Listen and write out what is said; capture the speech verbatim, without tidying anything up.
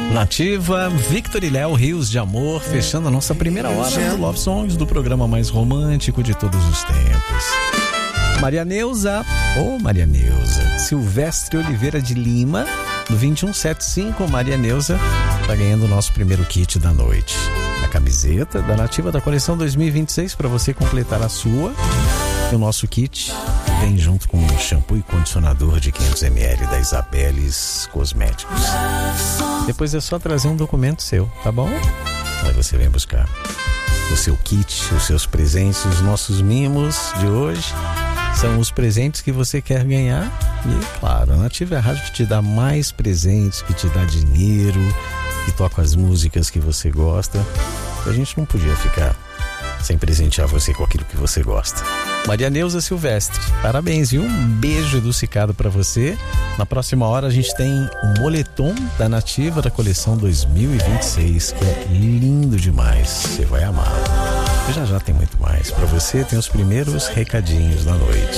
Nativa, Victor e Léo, Rios de Amor, fechando a nossa primeira hora do Love Songs, do programa mais romântico de todos os tempos. Maria Neuza, ô oh, Maria Neuza, Silvestre Oliveira de Lima, do vinte e um setenta e cinco, Maria Neuza tá ganhando o nosso primeiro kit da noite. A camiseta da Nativa da coleção dois mil e vinte e seis para você completar a sua. E o nosso kit vem junto com um shampoo e condicionador de quinhentos mililitros da Isabeles Cosméticos. Depois é só trazer um documento seu, tá bom? Aí você vem buscar o seu kit, os seus presentes, os nossos mimos de hoje. São os presentes que você quer ganhar. E claro, a Nativa é a rádio que te dá mais presentes, que te dá dinheiro, que toca as músicas que você gosta. A gente não podia ficar sem presentear você com aquilo que você gosta. Maria Neuza Silvestre, parabéns, viu? Um beijo adocicado pra você. Na próxima hora a gente tem um moletom da Nativa da coleção dois mil e vinte e seis, que é lindo demais, você vai amar. E já já tem muito mais. Pra você tem os primeiros recadinhos da noite.